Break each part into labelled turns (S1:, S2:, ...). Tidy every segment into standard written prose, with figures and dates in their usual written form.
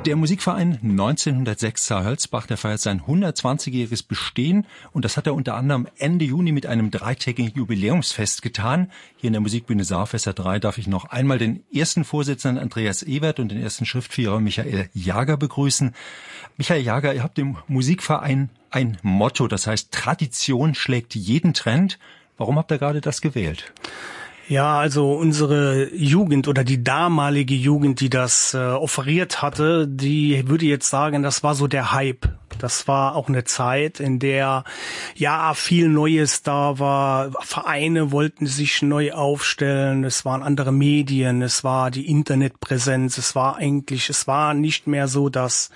S1: Der Musikverein 1906 Saar-Hölzbach, der feiert sein 120-jähriges Bestehen und das hat er unter anderem Ende Juni mit einem dreitägigen Jubiläumsfest getan. Hier in der Musikbühne Saarfester 3 darf ich noch einmal den ersten Vorsitzenden Andreas Ewert und den ersten Schriftführer Michael Jager begrüßen. Michael Jager, ihr habt im Musikverein ein Motto, das heißt Tradition schlägt jeden Trend. Warum habt ihr gerade das gewählt?
S2: Ja, also unsere Jugend oder die damalige Jugend, die das offeriert hatte, die würde jetzt sagen, das war so der Hype. Das war auch eine Zeit, in der ja viel Neues da war. Vereine wollten sich neu aufstellen. Es waren andere Medien. Es war die Internetpräsenz. Es war nicht mehr so das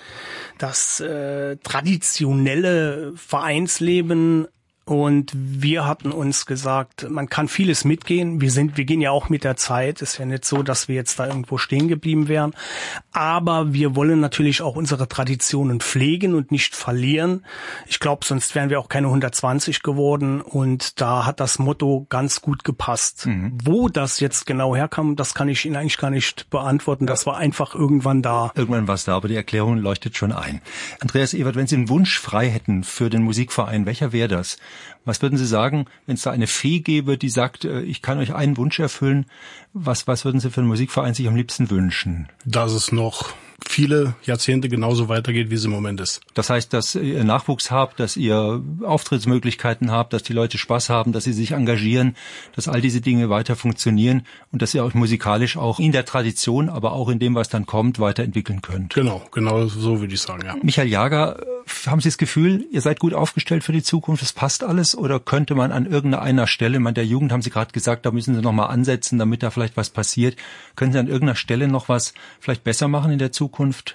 S2: traditionelle Vereinsleben. Und wir hatten uns gesagt, man kann vieles mitgehen. Wir gehen ja auch mit der Zeit. Ist ja nicht so, dass wir jetzt da irgendwo stehen geblieben wären. Aber wir wollen natürlich auch unsere Traditionen pflegen und nicht verlieren. Ich glaube, sonst wären wir auch keine 120 geworden. Und da hat das Motto ganz gut gepasst. Wo das jetzt genau herkam, das kann ich Ihnen eigentlich gar nicht beantworten. Das war einfach irgendwann da.
S1: Irgendwann war es da, aber die Erklärung leuchtet schon ein. Andreas Ewert, wenn Sie einen Wunsch frei hätten für den Musikverein, welcher wäre das? Was würden Sie sagen, wenn es da eine Fee gäbe, die sagt, ich kann euch einen Wunsch erfüllen? Was würden Sie für einen Musikverein sich am liebsten wünschen?
S3: Dass es noch viele Jahrzehnte genauso weitergeht, wie es im Moment ist.
S1: Das heißt, dass ihr Nachwuchs habt, dass ihr Auftrittsmöglichkeiten habt, dass die Leute Spaß haben, dass sie sich engagieren, dass all diese Dinge weiter funktionieren und dass ihr euch musikalisch auch in der Tradition, aber auch in dem, was dann kommt, weiterentwickeln könnt.
S3: Genau so würde ich sagen, ja.
S1: Michael Jager, haben Sie das Gefühl, ihr seid gut aufgestellt für die Zukunft, es passt alles, oder könnte man an irgendeiner Stelle, der Jugend haben Sie gerade gesagt, da müssen Sie noch mal ansetzen, damit da vielleicht was passiert, können Sie an irgendeiner Stelle noch was vielleicht besser machen in der Zukunft?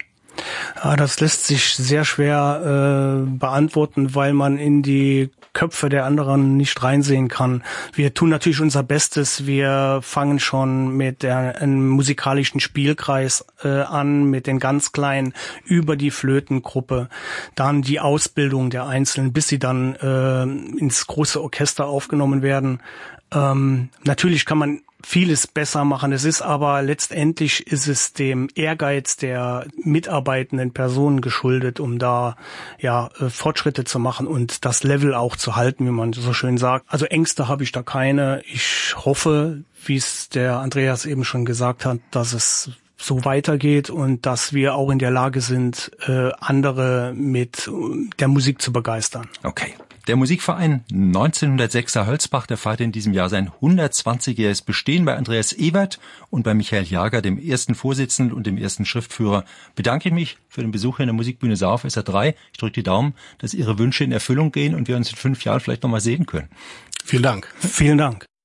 S2: Ja, das lässt sich sehr schwer beantworten, weil man in die Köpfe der anderen nicht reinsehen kann. Wir tun natürlich unser Bestes. Wir fangen schon mit einem musikalischen Spielkreis an, mit den ganz Kleinen über die Flötengruppe, dann die Ausbildung der Einzelnen, bis sie dann ins große Orchester aufgenommen werden. Natürlich kann man vieles besser machen. Letztendlich ist es dem Ehrgeiz der mitarbeitenden Personen geschuldet, um da Fortschritte zu machen und das Level auch zu halten, wie man so schön sagt. Also Ängste habe ich da keine. Ich hoffe, wie es der Andreas eben schon gesagt hat, dass es so weitergeht und dass wir auch in der Lage sind, andere mit der Musik zu begeistern.
S1: Okay. Der Musikverein 1906 Saar-Hölzbach, der feiert in diesem Jahr sein 120-jähriges Bestehen. Bei Andreas Ewert und bei Michael Jager, dem ersten Vorsitzenden und dem ersten Schriftführer, bedanke ich mich für den Besuch hier in der Musikbühne Saarfester 3. Ich drücke die Daumen, dass Ihre Wünsche in Erfüllung gehen und wir uns in 5 Jahren vielleicht noch mal sehen können.
S3: Vielen Dank.
S2: Vielen Dank.